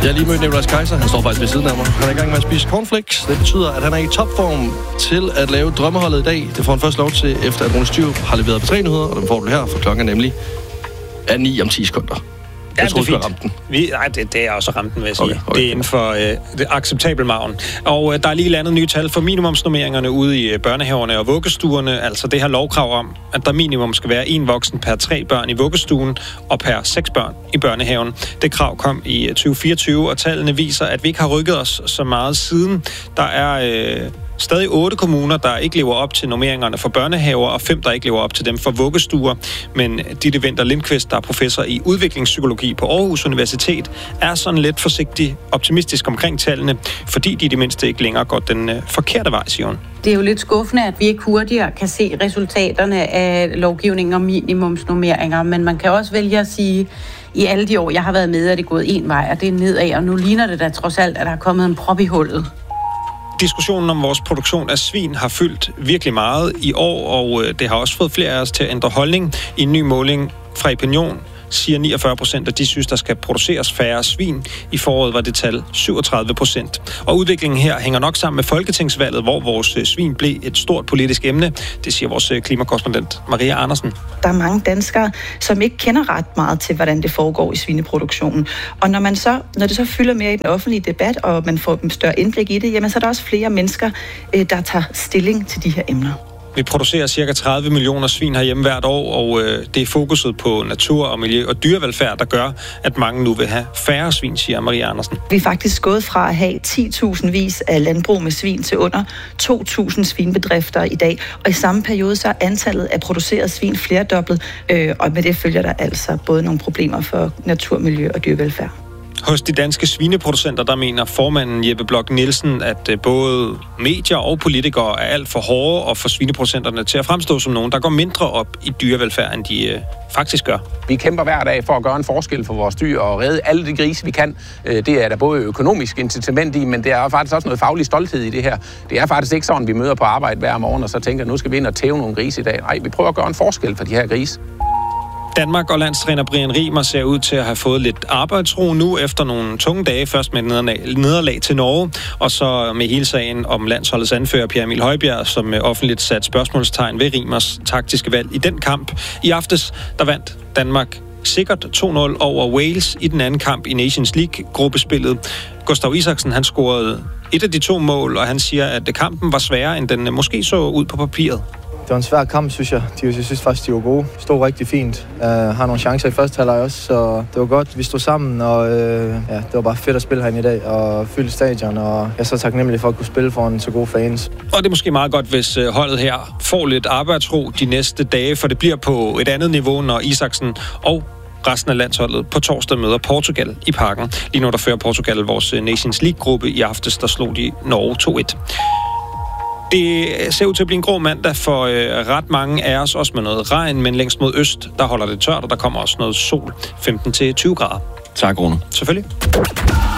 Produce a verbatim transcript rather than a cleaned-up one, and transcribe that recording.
Jeg har lige mødt Nikolaj Kaiser. Han står faktisk ved siden af mig. Han er i gang med at spise cornflakes. Det betyder, at han er i topform til at lave drømmeholdet i dag. Det får han først lov til, efter at Rune Styrup har leveret på tre nyheder, og dem får du her, for klokken er nemlig er ni om ti sekunder. Jeg ja, tror, det er fint. Vi, nej, det, det er også ramt den, vil jeg sige. Okay, okay. Det er inden for øh, det acceptabel maven. Og øh, der er lige landet nye tal for minimumsnormeringerne ude i øh, børnehaverne og vuggestuerne. Altså det her lovkrav om, at der minimum skal være en voksen per tre børn i vuggestuen og per seks børn i børnehaven. Det krav kom i øh, tyve fireogtyve, og tallene viser, at vi ikke har rykket os så meget siden. Der er... Øh, Stadig otte kommuner, der ikke lever op til normeringerne for børnehaver, og fem, der ikke lever op til dem for vuggestuer. Men Ditte Winther Lindqvist, der er professor i udviklingspsykologi på Aarhus Universitet, er sådan lidt forsigtig optimistisk omkring tallene, fordi de i det mindste ikke længere går den øh, forkerte vej, siger hun. Det er jo lidt skuffende, at vi ikke hurtigere kan se resultaterne af lovgivningen om minimumsnormeringer, men man kan også vælge at sige, i alle de år, jeg har været med, er det gået en vej, og det er nedad, og nu ligner det da trods alt, at der er kommet en prop i hullet. Diskussionen om vores produktion af svin har fyldt virkelig meget i år, og det har også fået flere af os til at ændre holdning. I en ny måling fra Opinion siger niogfyrre procent, at de synes, der skal produceres færre svin. I foråret var det tal syvogtredive procent. Og udviklingen her hænger nok sammen med folketingsvalget, hvor vores svin blev et stort politisk emne. Det siger vores klimakorrespondent Maria Andersen. Der er mange danskere, som ikke kender ret meget til, hvordan det foregår i svineproduktionen. Og når, man så, når det så fylder mere i den offentlige debat, og man får større indblik i det, jamen så er der også flere mennesker, der tager stilling til de her emner. Vi producerer cirka tredive millioner svin herhjemme hvert år, og øh, det er fokuset på natur og miljø og dyrevelfærd, der gør, at mange nu vil have færre svin, siger Maria Andersen. Vi er faktisk gået fra at have ti tusind vis af landbrug med svin til under to tusind svinbedrifter i dag, og i samme periode så er antallet af producerede svin flerdoblet, øh, og med det følger der altså både nogle problemer for natur, miljø og dyrevelfærd. Hos de danske svineproducenter, der mener formanden Jeppe Bloch Nielsen, at både medier og politikere er alt for hårde og får svineproducenterne til at fremstå som nogen, der går mindre op i dyrevelfærd, end de øh, faktisk gør. Vi kæmper hver dag for at gøre en forskel for vores dyr og redde alle de grise, vi kan. Det er der både økonomisk incitament i, men det er faktisk også noget faglig stolthed i det her. Det er faktisk ikke sådan, vi møder på arbejde hver morgen og så tænker, nu skal vi ind og tæve nogle grise i dag. Nej, vi prøver at gøre en forskel for de her grise. Danmark og landstræner Brian Riemer ser ud til at have fået lidt arbejdsro nu efter nogle tunge dage, først med et nederlag, nederlag til Norge, og så med hele sagen om landsholdets anfører Pierre Emil Højbjerg, som offentligt satte spørgsmålstegn ved Riemers taktiske valg i den kamp. I aftes, der vandt Danmark sikkert to nul over Wales i den anden kamp i Nations League-gruppespillet. Gustav Isaksen, han scorede et af de to mål, og han siger, at kampen var sværere, end den måske så ud på papiret. Det var en svær kamp, synes jeg. De, jeg synes faktisk, de var gode. Stod rigtig fint. Uh, har nogle chancer i første halvleg også, så det var godt. Vi stod sammen, og uh, ja, det var bare fedt at spille herinde i dag og fylde stadion, og jeg er så taknemmelig for at kunne spille foran så gode fans. Og det er måske meget godt, hvis holdet her får lidt arbejdsro de næste dage, for det bliver på et andet niveau, når Isaksen og resten af landsholdet på torsdag møder Portugal i Parken. Lige nu der fører Portugal vores Nations League-gruppe. I aftes, der slog de Norge to et. Det ser ud til at blive en grå mandag for øh, ret mange af os, også med noget regn, men længst mod øst, der holder det tørt, og der kommer også noget sol, femten til tyve grader. Tak, Rune. Selvfølgelig.